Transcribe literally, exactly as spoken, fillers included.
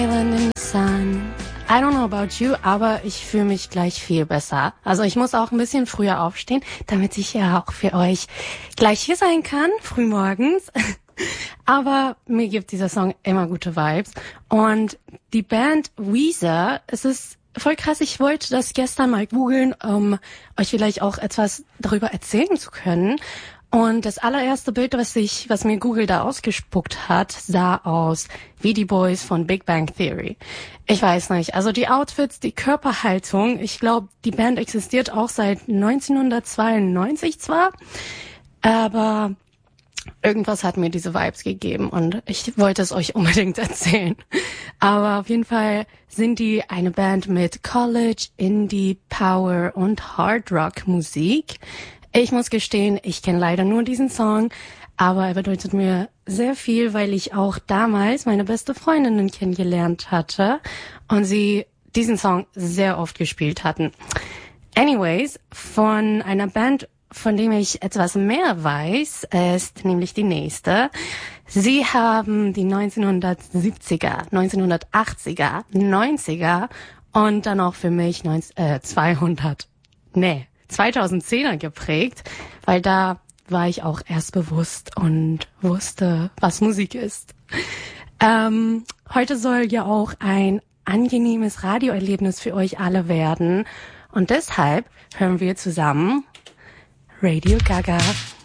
Island in the Sun. I don't know about you, aber ich fühle mich gleich viel besser. Also ich muss auch ein bisschen früher aufstehen, damit ich ja auch für euch gleich hier sein kann, frühmorgens. Aber mir gibt dieser Song immer gute Vibes. Und die Band Weezer, es ist voll krass, ich wollte das gestern mal googeln, um euch vielleicht auch etwas darüber erzählen zu können. Und das allererste Bild, was ich, was mir Google da ausgespuckt hat, sah aus wie die Boys von Big Bang Theory. Ich weiß nicht, also die Outfits, die Körperhaltung, ich glaube, die Band existiert auch seit neunzehnhundertzweiundneunzig zwar, aber irgendwas hat mir diese Vibes gegeben und ich wollte es euch unbedingt erzählen. Aber auf jeden Fall sind die eine Band mit College, Indie, Power und Hard Rock Musik. Ich muss gestehen, ich kenne leider nur diesen Song, aber er bedeutet mir sehr viel, weil ich auch damals meine beste Freundin kennengelernt hatte und sie diesen Song sehr oft gespielt hatten. Anyways, von einer Band, von dem ich etwas mehr weiß, ist nämlich die nächste. Sie haben die neunzehnhundertsiebziger, neunzehnhundertachtziger, neunziger und dann auch für mich neunzehn, äh, zweihundert, nee, zweitausendzehner geprägt, weil da war ich auch erst bewusst und wusste, was Musik ist. Ähm, heute soll ja auch ein angenehmes Radioerlebnis für euch alle werden und deshalb hören wir zusammen Radio Gaga.